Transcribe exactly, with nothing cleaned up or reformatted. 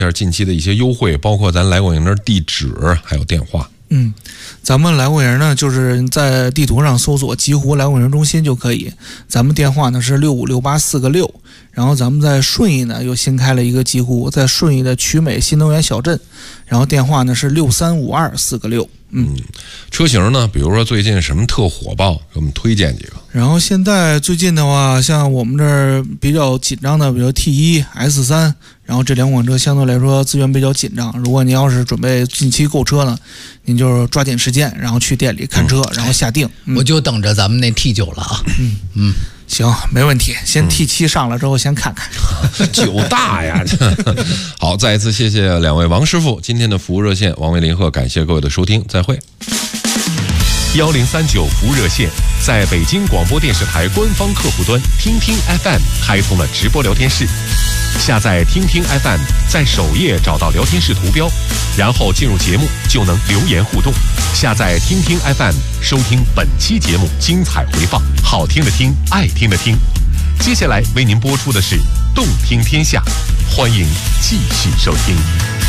下近期的一些优惠，包括咱来广营的地址还有电话。 嗯，咱们来广营呢，就是在地图上搜索极湖来广营中心就可以。咱们电话呢是六五六八四个六，然后咱们在顺义呢又新开了一个极湖，在顺义的曲美新能源小镇，然后电话呢是六三五二四个六。嗯， 车型呢，比如说最近什么特火爆，给我们推荐几个。 然后现在最近的话，像我们这儿比较紧张的，比如 T 一 S 三，然后这两款车相对来说资源比较紧张。如果您要是准备近期购车呢，您就抓紧时间，然后去店里看车，嗯、然后下定、 嗯。我就等着咱们那 T 九了啊。 嗯嗯。行，没问题。先 T 七上了之后，先看看。 九大呀！好，再一次谢谢两位王师傅，今天的服务热线，王维林鹤，感谢各位的收听，再会。 幺零三九服务热线在北京广播电视台官方客户端听听 F M 开通了直播聊天室，下载听听 F M， 在首页找到聊天室图标，然后进入节目就能留言互动。下载听听 F M， 收听本期节目精彩回放，好听的听，爱听的听。接下来为您播出的是动听天下，欢迎继续收听。